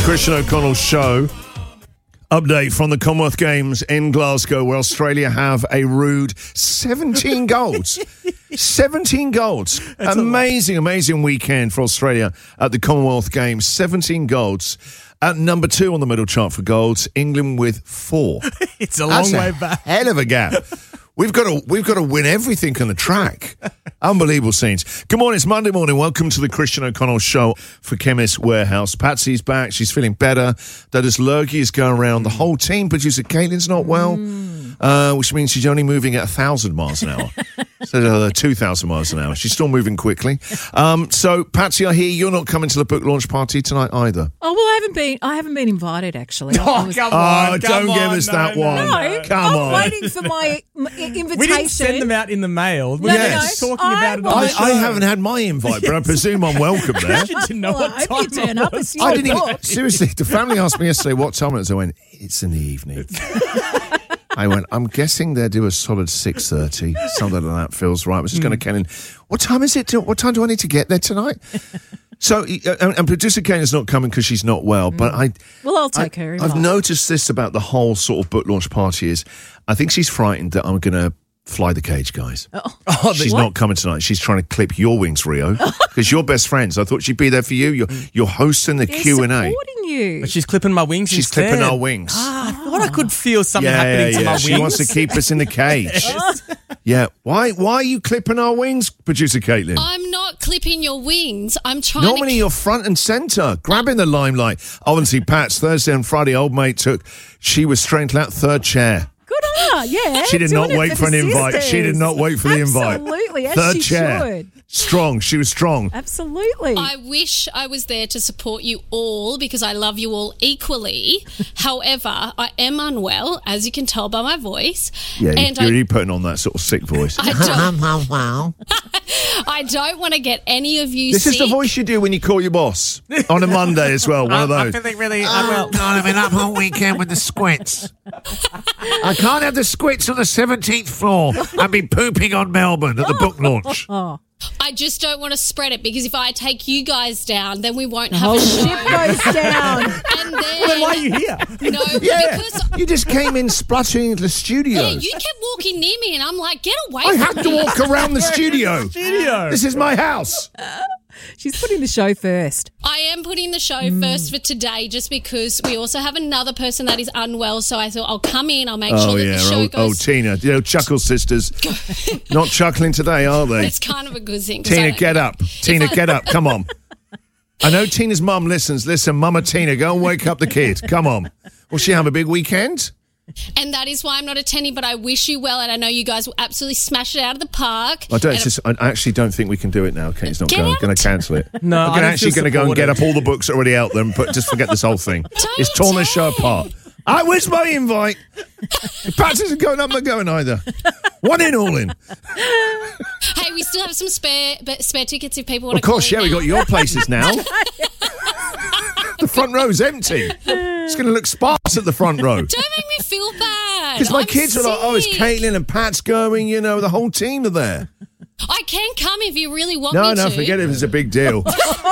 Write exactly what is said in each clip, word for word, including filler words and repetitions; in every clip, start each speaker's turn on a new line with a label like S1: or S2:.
S1: Christian O'Connell Show. Update from the Commonwealth Games in Glasgow, where Australia have a rude seventeen goals. seventeen goals. That's amazing, amazing weekend for Australia at the Commonwealth Games. seventeen goals. At number two on the middle chart for goals, England with four.
S2: It's a
S1: That's
S2: long way
S1: a
S2: back.
S1: Hell of a gap. We've got to we've got to win everything on the track. Unbelievable scenes. Good morning, it's Monday morning. Welcome to the Christian O'Connell Show for Chemist Warehouse. Patsy's back. She's feeling better. Dennis Lurgy is going around. The whole team. Producer Caitlin's not well, mm. uh, which means she's only moving at one thousand miles an hour. So uh, two thousand miles an hour. She's still moving quickly. Um, so, Patsy, I hear you're not coming to the book launch party tonight either.
S3: Oh, well, I haven't been I haven't been invited, actually.
S2: Oh,
S3: was,
S2: come on.
S1: Oh,
S2: come
S1: don't
S2: on,
S1: give us
S2: no,
S1: that
S2: no,
S1: one.
S3: No,
S1: Come
S3: I'm
S1: on.
S3: waiting for my, my invitation.
S2: We didn't send them out in the mail. We
S3: No,
S2: were
S3: no,
S1: Yes.
S3: no.
S2: talking
S3: I
S2: about it on
S3: want-
S2: the
S1: I,
S2: show.
S1: I haven't had my invite, but I presume I'm welcome there.
S2: You didn't know
S3: Well,
S2: what
S3: I hope
S2: time
S3: you turn
S2: it
S3: up.
S2: was.
S3: It's your
S1: I didn't even,
S3: book.
S1: seriously, the family asked me yesterday what time it is. I went, it's in the evening. I went, I'm guessing they'll do a solid six thirty. Something like that feels right. I was just going to Ken in, what time is it? To, what time do I need to get there tonight? So, uh, and, and producer Kane is not coming because she's not well, but I...
S3: Well, I'll take
S1: I,
S3: her.
S1: I've
S3: involved.
S1: noticed this about the whole sort of book launch party is, I think she's frightened that I'm going to fly the cage, guys.
S3: Oh.
S2: Oh,
S1: She's
S2: the-
S1: not coming tonight. She's trying to clip your wings, Rio, because you're best friends. I thought she'd be there for you. You're, you're hosting the
S3: They're
S1: Q and A.
S3: supporting you.
S2: But she's clipping my wings
S1: She's
S2: instead.
S1: clipping our wings.
S2: Ah, I thought I could feel something
S1: yeah,
S2: happening
S1: yeah,
S2: to
S1: yeah.
S2: my
S1: She
S2: wings.
S1: wants to keep us in the cage. Yeah. Why Why are you clipping our wings, producer Caitlin?
S4: I'm not clipping your wings. I'm trying
S1: Normally
S4: to...
S1: you're front and centre, grabbing the limelight. Oh, and see, Pat's Thursday and Friday, old mate took, she was straight to that third chair.
S3: Good on her, yeah.
S1: She did
S3: doing
S1: not
S3: it
S1: wait for an
S3: the
S1: invite.
S3: sisters.
S1: She did not wait for the invite.
S3: Absolutely, as
S1: Third
S3: she
S1: chair.
S3: should.
S1: Strong. She was strong.
S3: Absolutely.
S4: I wish I was there to support you all because I love you all equally. However, I am unwell, as you can tell by my voice.
S1: Yeah,
S4: and
S1: you're
S4: I,
S1: really putting on that sort of sick voice.
S4: I don't, I don't want to get any of you
S1: This
S4: sick.
S1: is the voice you do when you call your boss on a Monday as well. One of
S2: I'm
S1: those.
S2: feeling really unwell.
S5: God, I've been up all weekend with the squints. I can't have the squints on the seventeenth floor. I've been pooping on Melbourne at the book launch.
S3: oh,
S4: I just don't want to spread it because if I take you guys down, then we won't
S3: the
S4: have
S3: whole
S4: a show.
S3: ship goes down.
S4: And then,
S2: Then why are you here?
S4: No,
S1: Yeah,
S4: because
S1: you just came in spluttering into the studio.
S4: yeah, you kept walking near me, and I'm like, get away
S1: I
S4: from
S1: have to
S4: me.
S1: walk around the studio.
S2: Studio.
S1: This is my house.
S3: She's putting the show first.
S4: I am putting the show first for today just because we also have another person that is unwell. So I thought I'll come in, I'll make
S1: Oh,
S4: sure that
S1: yeah.
S4: the show
S1: Oh, oh,
S4: goes.
S1: Tina. You know, Chuckle Sisters. Not chuckling today, are they?
S4: It's kind of a good thing. 'cause
S1: Tina,
S4: I-
S1: get up. Tina, get up. Come on. I know Tina's mum listens. Listen, Mama Tina, go and wake up the kid. Come on. Will she have a big weekend?
S4: And that is why I'm not attending, but I wish you well. And I know you guys will absolutely smash it out of the park.
S1: I don't.
S4: And
S1: It's just, I actually don't think we can do it now. Okay, it's not
S4: Get
S1: going.
S4: out.
S1: Going to cancel it.
S2: No,
S1: I'm
S2: I
S1: gonna
S2: don't
S1: actually
S2: feel
S1: going to go and get
S2: supported.
S1: up all the books already out there and put, just forget this whole thing.
S4: Don't
S1: It's torn the show
S4: do.
S1: apart. I where's my invite? Pat's isn't going. I'm not going either. One in, all in.
S4: Hey, we still have some spare but spare tickets if people want
S1: Of
S4: to call
S1: course, yeah, we
S4: now.
S1: got your places now. The front row's empty. It's going to look sparse at the front row.
S4: Don't make me feel bad.
S1: Because my
S4: I'm
S1: kids are like, oh, it's
S4: sick.
S1: Caitlin and Pat's going, you know, the whole team are there.
S4: I can come if you really want
S1: No,
S4: me
S1: no,
S4: to.
S1: forget it. It's a big deal.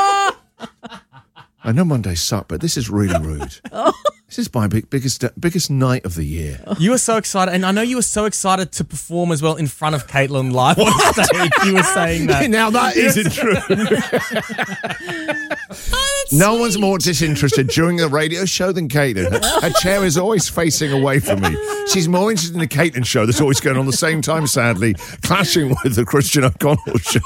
S1: I know Mondays suck, but this is really rude. This is my big, biggest biggest night of the year.
S2: You were so excited, and I know you were so excited to perform as well in front of Caitlin live on stage. You were saying that.
S1: Now that isn't true.
S4: Oh, that's
S1: No
S4: sweet.
S1: one's more disinterested during the radio show than Caitlin. Her, her chair is always facing away from me. She's more interested in the Caitlin show that's always going on the same time, sadly, clashing with the Christian O'Connell show.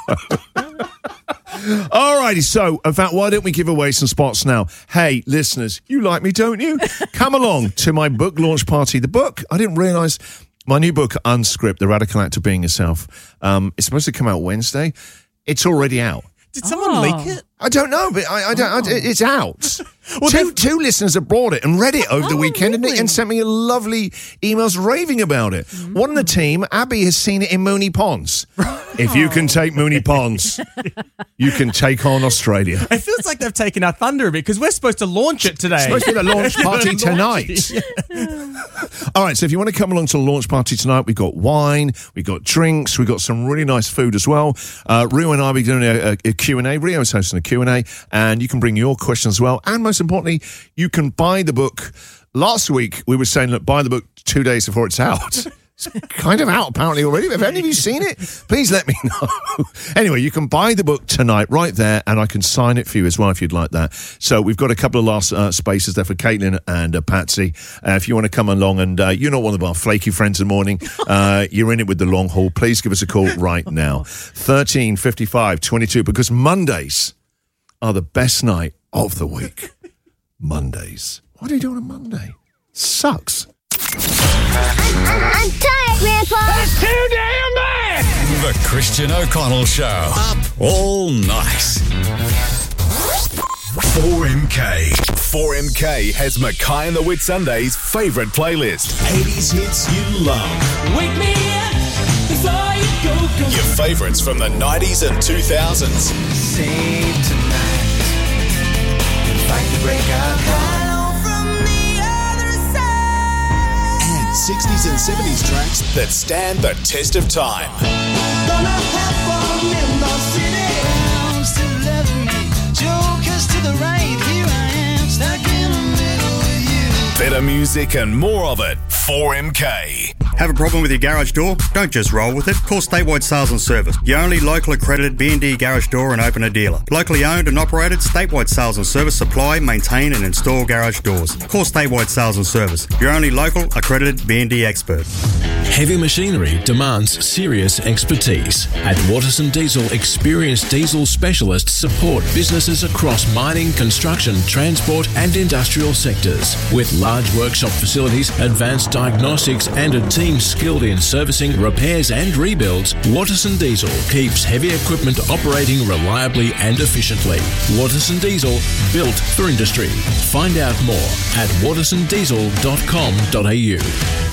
S1: All righty, so, in fact, why don't we give away some spots now? Hey, listeners, you like me, don't you? Come along to my book launch party. The book, I didn't realise, my new book, Unscript, The Radical Act of Being Yourself, um, it's supposed to come out Wednesday. It's already out.
S2: Did someone
S3: Oh.
S2: leak it?
S1: I don't know, but I, I don't. I, it's out.
S2: Well,
S1: two
S2: they've-
S1: two listeners have brought it and read it over the
S3: Oh,
S1: weekend and,
S3: really?
S1: and sent me lovely emails raving about it.
S2: Mm.
S1: One of the team, Abby, has seen it in Mooney Ponds. If you can take Mooney Ponds, you can take on Australia.
S2: It feels like they've taken our thunder a bit because we're supposed to launch it today.
S1: It's supposed to be the launch party
S2: Launch
S1: tonight.
S2: it.
S1: All right, so if you want to come along to the launch party tonight, we've got wine, we've got drinks, we've got some really nice food as well. Uh, Rio and I will be doing a, a, a Q and A. Rio's hosting a Q Q and A, and you can bring your questions as well. And most importantly, you can buy the book. Last week, we were saying, look, buy the book two days before it's out. It's kind of out apparently already. Have any of you seen it? Please let me know. Anyway, you can buy the book tonight right there, and I can sign it for you as well if you'd like that. So we've got a couple of last uh, spaces there for Caitlin and uh, Patsy. Uh, if you want to come along and uh, you're not one of our flaky friends in the morning, uh, you're in it with the long haul, please give us a call right now. thirteen fifty-five twenty-two, because Mondays are the best night of the week. Mondays. What are you doing on Monday? Sucks.
S6: I'm tired, Grandpa.
S7: That's too damn bad. The Christian O'Connell Show. Up all night. four M K. four M K has Mackay and the Whitsundays' favourite playlist. eighties hits you love.
S8: Wake me up before you go, go.
S7: Your favourites from the nineties and two thousands.
S8: Save tonight. Fight the breakout.
S7: sixties and seventies tracks that stand the test of time.
S8: Gonna have fun in the city. Clowns to the left of me, jokers to the right. Here I am, stuck in the middle with you.
S7: Better music and more of it. four M K.
S9: Have a problem with your garage door? Don't just roll with it. Call Statewide Sales and Service, your only local accredited B and D garage door and opener dealer. Locally owned and operated, Statewide Sales and Service supply, maintain and install garage doors. Call Statewide Sales and Service, your only local accredited B and D expert.
S10: Heavy machinery demands serious expertise. At Waterson Diesel, experienced diesel specialists support businesses across mining, construction, transport and industrial sectors. With large workshop facilities, advanced diagnostics and a team skilled in servicing, repairs and rebuilds, Waterson Diesel keeps heavy equipment operating reliably and efficiently. Waterson Diesel, built for industry. Find out more at waterson diesel dot com dot a u.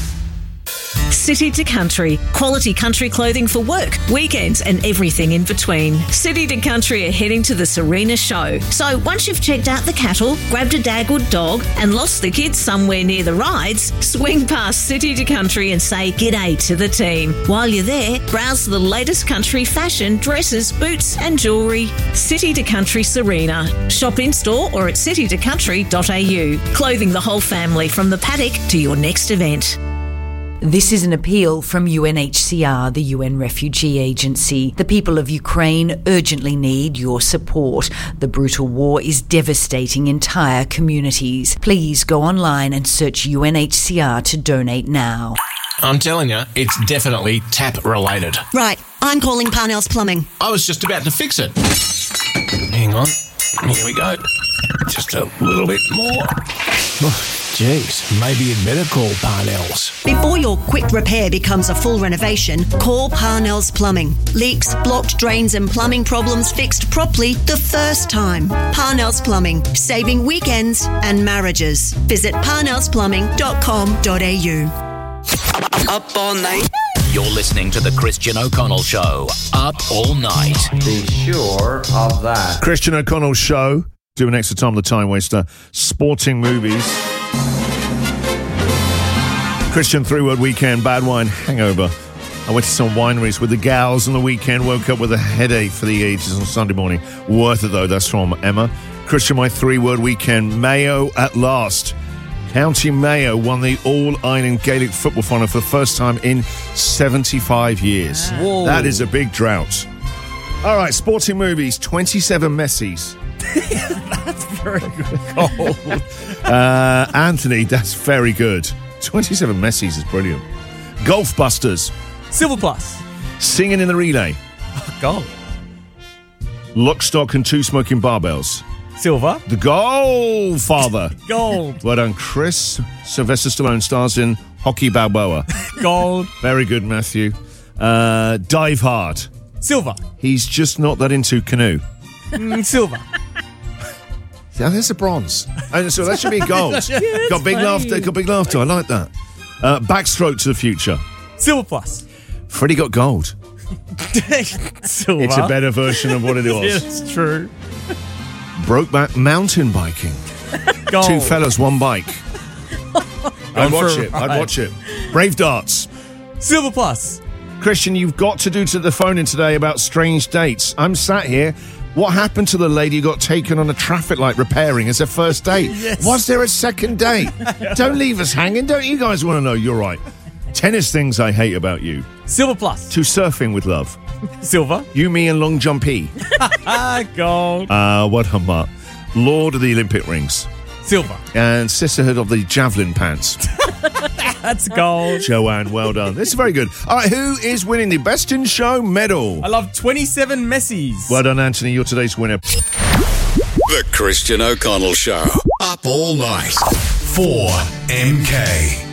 S11: City to Country. Quality country clothing for work, weekends and everything in between. City to Country are heading to the Serena show. So once you've checked out the cattle, grabbed a dagwood dog and lost the kids somewhere near the rides, swing past City to Country and say g'day to the team. While you're there, browse the latest country fashion, dresses, boots and jewellery. City to Country Serena. Shop in store or at city to country dot a u. Clothing the whole family from the paddock to your next event.
S12: This is an appeal from U N H C R, the U N Refugee Agency. The people of Ukraine urgently need your support. The brutal war is devastating entire communities. Please go online and search U N H C R to donate now.
S10: I'm telling you, it's definitely tap related.
S13: Right, I'm calling Parnell's Plumbing.
S10: I was just about to fix it. Hang on. Here we go. Just a little bit more. Oh, jeez, maybe you'd better call Parnell's.
S13: Before your quick repair becomes a full renovation, call Parnell's Plumbing. Leaks, blocked drains and plumbing problems fixed properly the first time. Parnell's Plumbing, saving weekends and marriages. Visit parnells plumbing dot com dot a u.
S14: Up all night. You're listening to the Christian O'Connell Show. Up all night.
S15: Be sure of that.
S1: Christian O'Connell Show. Do an extra time, the time waster. Sporting movies. Christian three-word weekend, bad wine, hangover. I went to some wineries with the gals on the weekend, woke up with a headache for the ages on Sunday morning. Worth it, though. That's from Emma. Christian, my three-word weekend, Mayo at last. County Mayo won the All-Ireland Gaelic Football Final for the first time in seventy-five years.
S2: Whoa.
S1: That is a big drought. All right, sporting movies, twenty-seven Messis.
S2: That's very good.
S1: uh, Anthony, that's very good. twenty-seven Messis is brilliant. Golf Busters.
S2: Silver Plus.
S1: Singing in the Relay.
S2: Gold.
S1: Lock, Stock and Two Smoking Barbells.
S2: Silver.
S1: The Godfather.
S2: Gold.
S1: Well done, Chris. Sylvester Stallone stars in Hockey Balboa.
S2: Gold.
S1: Very good, Matthew. Uh, Dive Hard.
S2: Silver.
S1: He's just not that into canoe.
S2: Mm, silver.
S1: Yeah, there's a bronze. And so that should be gold.
S2: Yeah,
S1: got big
S2: funny.
S1: laughter. Got big laughter. I like that. Uh, Backstroke to the Future.
S2: Silver Plus.
S1: Freddie got gold.
S2: Silver.
S1: It's a better version of what it was.
S2: It's true.
S1: Brokeback Mountain Biking.
S2: Gold.
S1: Two fellas, one bike. I'd watch
S2: for a
S1: it. I'd
S2: ride.
S1: watch it. Brave Darts.
S2: Silver Plus.
S1: Christian, you've got to do to the phone in today about strange dates. I'm sat here What happened to the lady who got taken on a traffic light repairing as her first date?
S2: Yes.
S1: Was there a second date? Don't leave us hanging. Don't you guys want to know? You're right. Tennis things I hate about you.
S2: Silver plus.
S1: To surfing with love.
S2: Silver.
S1: You, me, and long jumpy.
S2: Ah, gold.
S1: Uh, what a mutt. Lord of the Olympic rings.
S2: Silver.
S1: And sisterhood of the javelin pants.
S2: That's gold.
S1: Joanne, well done. This is very good. All right, who is winning the Best in Show medal?
S2: I love twenty-seven Messies.
S1: Well done, Anthony. You're today's winner.
S7: The Christian O'Connell Show. Up all night. four M K.